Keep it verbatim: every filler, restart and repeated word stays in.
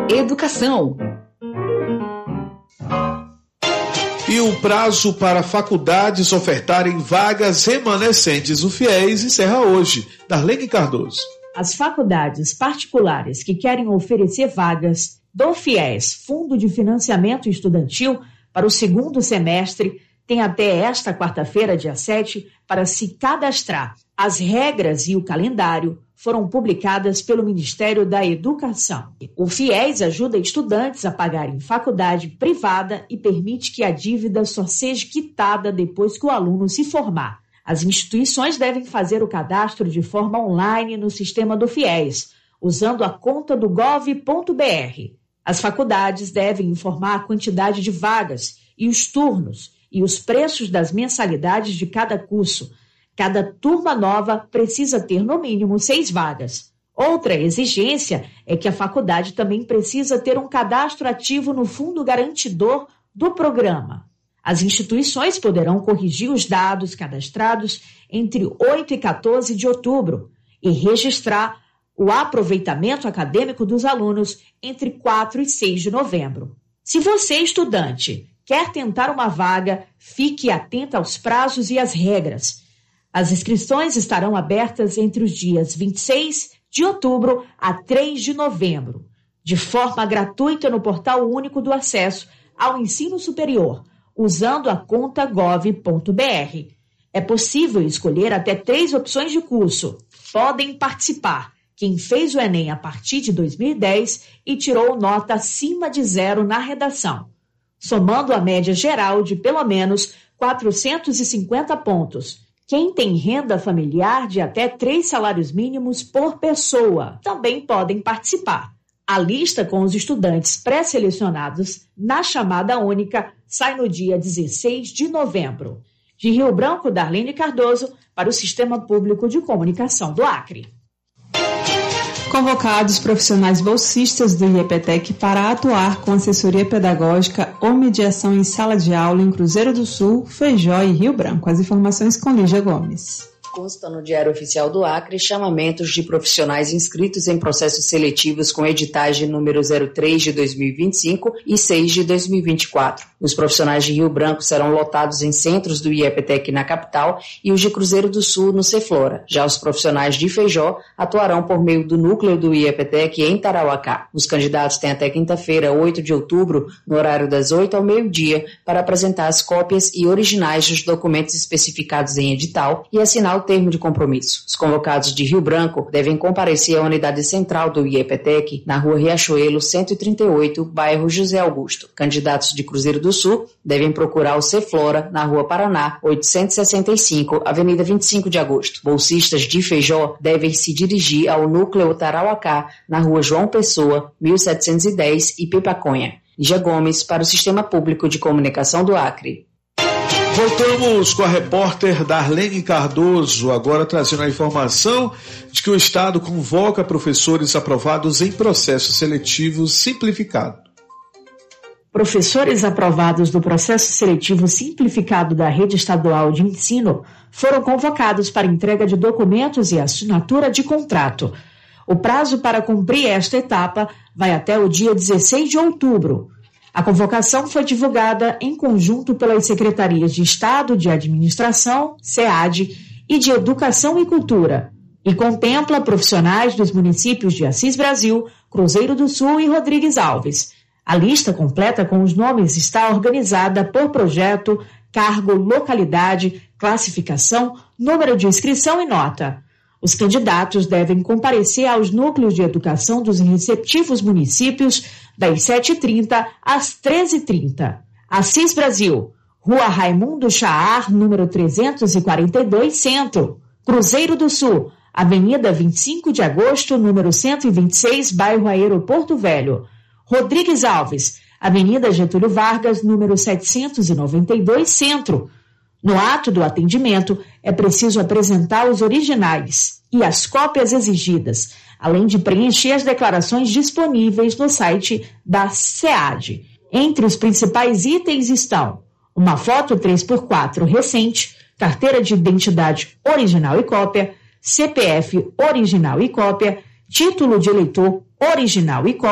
Educação. E o prazo para faculdades ofertarem vagas remanescentes do FIES encerra hoje. Darlene Cardoso. As faculdades particulares que querem oferecer vagas do FIES, Fundo de Financiamento Estudantil, para o segundo semestre, têm até esta quarta-feira, dia sete, para se cadastrar. As regras e o calendário foram publicadas pelo Ministério da Educação. O FIES ajuda estudantes a pagarem faculdade privada e permite que a dívida só seja quitada depois que o aluno se formar. As instituições devem fazer o cadastro de forma online no sistema do FIES, usando a conta do gov ponto br. As faculdades devem informar a quantidade de vagas e os turnos e os preços das mensalidades de cada curso. Cada turma nova precisa ter no mínimo seis vagas. Outra exigência é que a faculdade também precisa ter um cadastro ativo no fundo garantidor do programa. As instituições poderão corrigir os dados cadastrados entre oito e quatorze de outubro e registrar o aproveitamento acadêmico dos alunos entre quatro e seis de novembro. Se você, estudante, quer tentar uma vaga, fique atento aos prazos e às regras. As inscrições estarão abertas entre os dias vinte e seis de outubro a três de novembro, de forma gratuita no Portal Único do Acesso ao Ensino Superior, usando a conta gov ponto br. É possível escolher até três opções de curso. Podem participar quem fez o Enem a partir de dois mil e dez e tirou nota acima de zero na redação, somando a média geral de pelo menos quatrocentos e cinquenta pontos. Quem tem renda familiar de até três salários mínimos por pessoa também podem participar. A lista com os estudantes pré-selecionados na chamada única sai no dia dezesseis de novembro. De Rio Branco, Darlene Cardoso, para o Sistema Público de Comunicação do Acre. Convocados profissionais bolsistas do IEPTEC para atuar com assessoria pedagógica ou mediação em sala de aula em Cruzeiro do Sul, Feijó e Rio Branco. As informações com Lígia Gomes. Consta no Diário Oficial do Acre chamamentos de profissionais inscritos em processos seletivos com editais de número zero três de dois mil e vinte e cinco e seis de dois mil e vinte e quatro. Os profissionais de Rio Branco serão lotados em centros do IEPTEC na capital e os de Cruzeiro do Sul no Ceflora. Já os profissionais de Feijó atuarão por meio do núcleo do IEPTEC em Tarauacá. Os candidatos têm até quinta-feira, oito de outubro, no horário das oito ao meio-dia, para apresentar as cópias e originais dos documentos especificados em edital e assinar o termo de compromisso. Os convocados de Rio Branco devem comparecer à unidade central do IEPTEC, na rua Riachuelo, cento e trinta e oito, bairro José Augusto. Candidatos de Cruzeiro do Sul devem procurar o Ceflora, na rua Paraná, oitocentos e sessenta e cinco, avenida vinte e cinco de agosto. Bolsistas de Feijó devem se dirigir ao núcleo Tarauacá, na rua João Pessoa, mil setecentos e dez, Ipipaconha. Lígia Gomes, para o Sistema Público de Comunicação do Acre. Voltamos com a repórter Darlene Cardoso, agora trazendo a informação de que o Estado convoca professores aprovados em processo seletivo simplificado. Professores aprovados do processo seletivo simplificado da Rede Estadual de Ensino foram convocados para entrega de documentos e assinatura de contrato. O prazo para cumprir esta etapa vai até o dia dezesseis de outubro. A convocação foi divulgada em conjunto pelas Secretarias de Estado de Administração, SEAD, e de Educação e Cultura, e contempla profissionais dos municípios de Assis Brasil, Cruzeiro do Sul e Rodrigues Alves. A lista completa com os nomes está organizada por projeto, cargo, localidade, classificação, número de inscrição e nota. Os candidatos devem comparecer aos núcleos de educação dos respectivos municípios das sete e trinta às treze e trinta. Assis Brasil, Rua Raimundo Chaar, número trezentos e quarenta e dois, Centro. Cruzeiro do Sul, Avenida vinte e cinco de agosto, número cento e vinte e seis, bairro Aeroporto Velho. Rodrigues Alves, Avenida Getúlio Vargas, número setecentos e noventa e dois, Centro. No ato do atendimento, é preciso apresentar os originais e as cópias exigidas, além de preencher as declarações disponíveis no site da SEAD. Entre os principais itens estão uma foto três por quatro recente, carteira de identidade original e cópia, C P F original e cópia, título de eleitor original e cópia,